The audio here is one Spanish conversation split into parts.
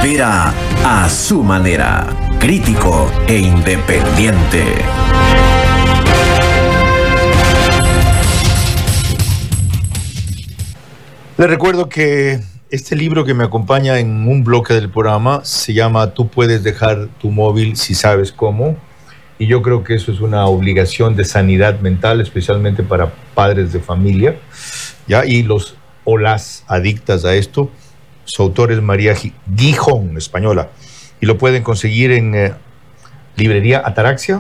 Opera a su manera, crítico e independiente. Les recuerdo que este libro que me acompaña en un bloque del programa se llama Tú puedes dejar tu móvil si sabes cómo. Y yo creo que eso es una obligación de sanidad mental, especialmente para padres de familia, ¿ya? Y los o las adictas a esto. Su autor es María Gijón, española. Y lo pueden conseguir en librería Ataraxia,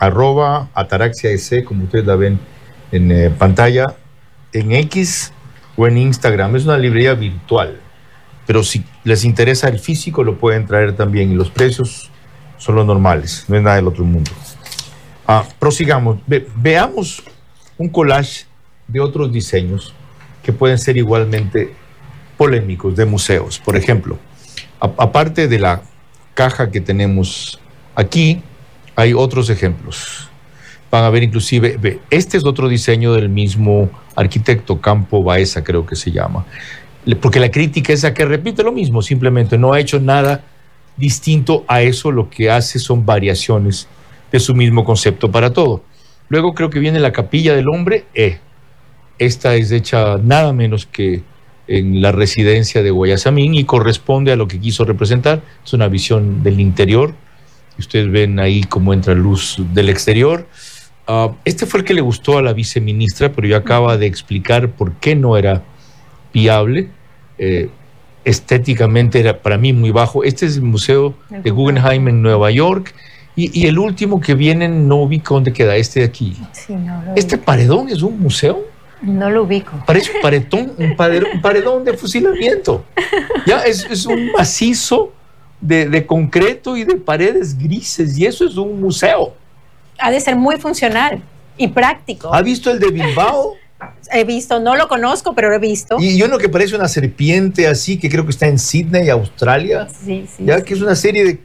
@ataraxia.es, como ustedes la ven en pantalla, en X o en Instagram. Es una librería virtual, pero si les interesa el físico lo pueden traer también, y los precios son los normales, no es nada del otro mundo. Prosigamos, veamos un collage de otros diseños que pueden ser igualmente polémicos de museos. Por ejemplo, aparte de la caja que tenemos aquí, hay otros ejemplos. Van a ver inclusive, este es otro diseño del mismo arquitecto, Campo Baeza creo que se llama, porque la crítica es a que repite lo mismo, simplemente no ha hecho nada distinto a eso, lo que hace son variaciones de su mismo concepto para todo. Luego creo que viene la Capilla del Hombre. Esta es hecha nada menos que en la residencia de Guayasamín y corresponde a lo que quiso representar. Es una visión del interior. Ustedes ven ahí cómo entra luz del exterior. Este fue el que le gustó a la viceministra, pero ya acaba de explicar por qué no era viable. Estéticamente era para mí muy bajo. Este es el Museo de Guggenheim en Nueva York. Y el último que viene, no ubico dónde queda, este de aquí. Sí, no lo ¿Este paredón es un museo? No lo ubico. Parece un paredón de fusilamiento. Ya es un macizo de concreto y de paredes grises, y eso es un museo. Ha de ser muy funcional y práctico. ¿Ha visto el de Bilbao? He visto, no lo conozco, pero lo he visto. Y uno que parece una serpiente así, que creo que está en Sydney, Australia. Sí. Ya que es una serie de